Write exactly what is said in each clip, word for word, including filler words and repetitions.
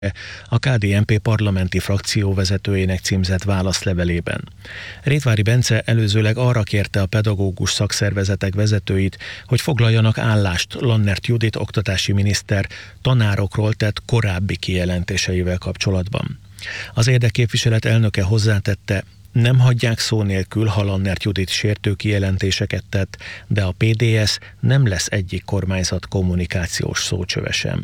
a ká dé en pé parlamenti frakció vezetőjének címzett válaszlevelében. Rétvári Bence előzőleg arra kérte a pedagógus szakszervezetek vezetőit, hogy foglaljanak állást Lannert Judit oktatási miniszter tanárokról tett korábbi kijelentéseivel kapcsolatban. Az érdekképviselet elnöke hozzátette, nem hagyják szó nélkül, ha Lannert Judit sértő kijelentéseket tett, de a pé dé es nem lesz egyik kormányzat kommunikációs szócsöve sem.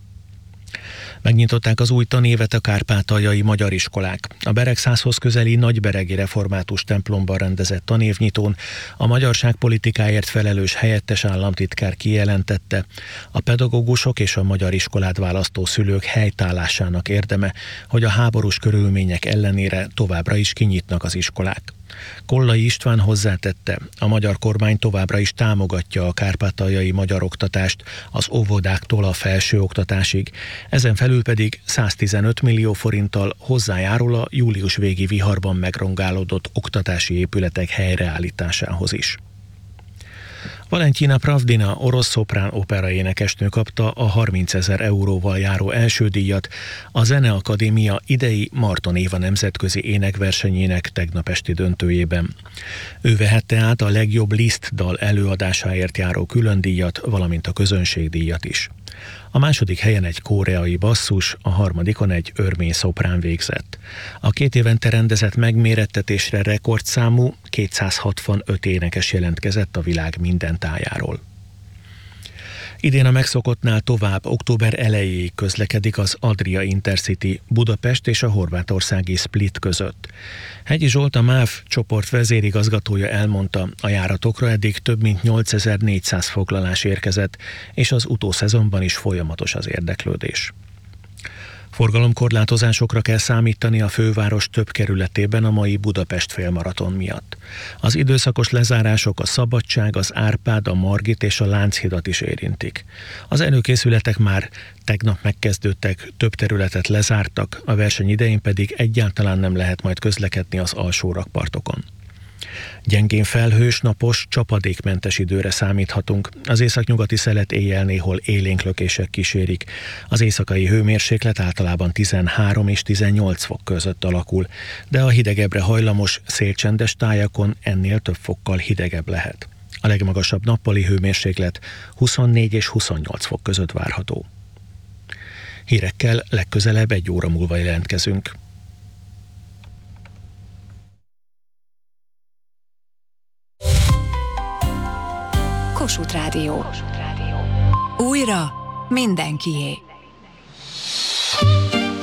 Megnyitották az új tanévet a kárpátaljai magyar iskolák. A Beregszázhoz közeli Nagyberegi Református templomban rendezett tanévnyitón a magyarságpolitikáért felelős helyettes államtitkár kijelentette, a pedagógusok és a magyar iskolát választó szülők helytállásának érdeme, hogy a háborús körülmények ellenére továbbra is kinyitnak az iskolák. Kollai István hozzátette, a magyar kormány továbbra is támogatja a kárpátaljai magyar oktatást az óvodáktól a felsőoktatásig, ezen felül pedig száztizenöt millió forinttal hozzájárul a július végi viharban megrongálódott oktatási épületek helyreállításához is. Valentina Pravdina, orosz szoprán operaénekesnő kapta a harmincezer euróval járó első díjat a Zeneakadémia idei Marton Éva nemzetközi énekversenyének tegnap esti döntőjében. Ő vehette át a legjobb Liszt dal előadásáért járó külön díjat, valamint a közönségdíjat is. A második helyen egy koreai basszus, a harmadikon egy örmény szoprán végzett. A két évente rendezett megmérettetésre rekordszámú kétszázhatvanöt énekes jelentkezett a világ minden tájáról. Idén a megszokottnál tovább október elejéig közlekedik az Adria Intercity Budapest és a horvátországi Split között. Hegyi Zsolt, a MÁV csoport vezérigazgatója elmondta, a járatokra eddig több mint nyolcezer-négyszáz foglalás érkezett, és az utószezonban is folyamatos az érdeklődés. Forgalomkorlátozásokra kell számítani a főváros több kerületében a mai Budapest félmaraton miatt. Az időszakos lezárások a Szabadság, az Árpád, a Margit és a Lánchidat is érintik. Az előkészületek már tegnap megkezdődtek, több területet lezártak, a verseny idején pedig egyáltalán nem lehet majd közlekedni az alsó rakpartokon. Gyengén felhős, napos, csapadékmentes időre számíthatunk. Az északnyugati szelet éjjel néhol élénk lökések kísérik. Az éjszakai hőmérséklet általában tizenhárom és tizennyolc fok között alakul, de a hidegebbre hajlamos, szélcsendes tájakon ennél több fokkal hidegebb lehet. A legmagasabb nappali hőmérséklet huszonnégy és huszonnyolc fok között várható. Hírekkel legközelebb egy óra múlva jelentkezünk. Kossuth Rádió. Újra mindenkié.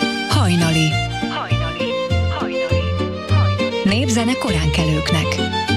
Hajnali. Népzene koránkelőknek.